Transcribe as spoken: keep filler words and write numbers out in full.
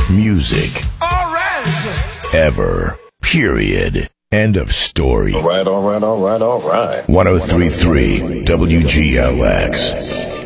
best music. All right. Ever. Period. End of story. All right, all right, all right, all right. ten thirty-three W G L X.